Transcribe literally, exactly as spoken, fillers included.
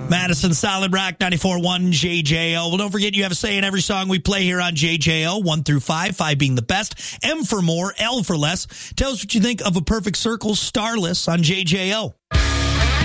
Madison Solid Rock ninety-four point one J J O. Well, don't forget you have a say in every song we play here on J J O, one through five, five being the best, M for more, L for less. Tell us what you think of A Perfect Circle Starless on J J O.